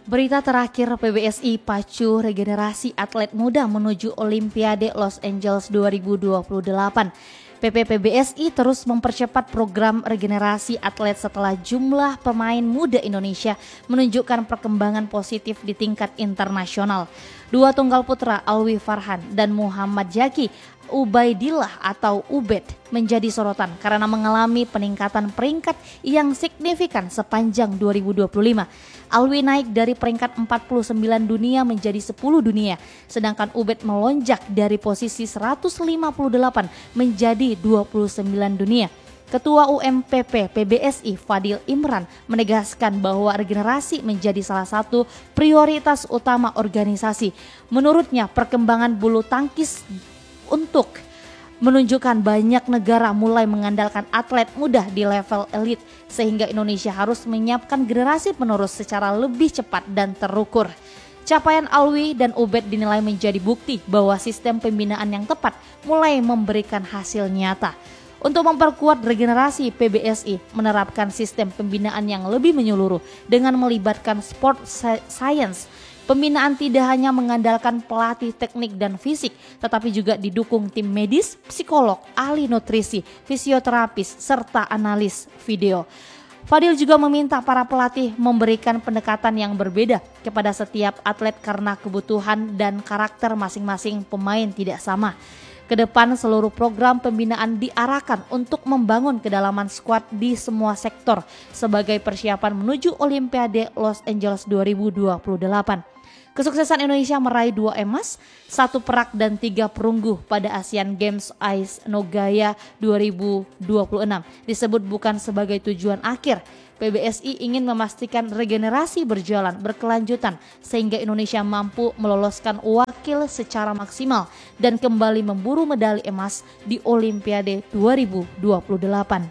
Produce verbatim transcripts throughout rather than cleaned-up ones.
Berita terakhir, P B S I pacu regenerasi atlet muda menuju Olimpiade Los Angeles dua ribu dua puluh delapan. P P P B S I terus mempercepat program regenerasi atlet setelah jumlah pemain muda Indonesia menunjukkan perkembangan positif di tingkat internasional. Dua tunggal putra Alwi Farhan dan Muhammad Jaki Ubaidillah atau Ubed menjadi sorotan karena mengalami peningkatan peringkat yang signifikan sepanjang dua ribu dua puluh lima. Alwi naik dari peringkat empat puluh sembilan dunia menjadi sepuluh dunia, sedangkan Ubed melonjak dari posisi seratus lima puluh delapan menjadi dua puluh sembilan dunia. Ketua U M P P P B S I Fadil Imran menegaskan bahwa regenerasi menjadi salah satu prioritas utama organisasi. Menurutnya, perkembangan bulu tangkis untuk menunjukkan banyak negara mulai mengandalkan atlet muda di level elit, sehingga Indonesia harus menyiapkan generasi penerus secara lebih cepat dan terukur. Capaian Alwi dan Ubed dinilai menjadi bukti bahwa sistem pembinaan yang tepat mulai memberikan hasil nyata. Untuk memperkuat regenerasi, P B S I menerapkan sistem pembinaan yang lebih menyeluruh dengan melibatkan sport science. Pembinaan tidak hanya mengandalkan pelatih teknik dan fisik, tetapi juga didukung tim medis, psikolog, ahli nutrisi, fisioterapis, serta analis video. Fadil juga meminta para pelatih memberikan pendekatan yang berbeda kepada setiap atlet karena kebutuhan dan karakter masing-masing pemain tidak sama. Kedepan seluruh program pembinaan diarahkan untuk membangun kedalaman skuad di semua sektor sebagai persiapan menuju Olimpiade Los Angeles dua ribu dua puluh delapan. Kesuksesan Indonesia meraih dua emas, satu perak dan tiga perunggu pada Asian Games Ice Nogaya dua ribu dua puluh enam disebut bukan sebagai tujuan akhir. P B S I ingin memastikan regenerasi berjalan berkelanjutan sehingga Indonesia mampu meloloskan wakil secara maksimal dan kembali memburu medali emas di Olimpiade dua ribu dua puluh delapan.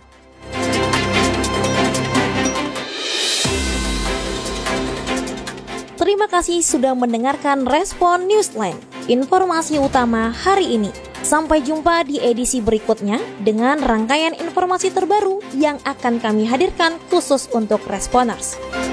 Terima kasih sudah mendengarkan Respon Newsline, informasi utama hari ini. Sampai jumpa di edisi berikutnya dengan rangkaian informasi terbaru yang akan kami hadirkan khusus untuk Responers.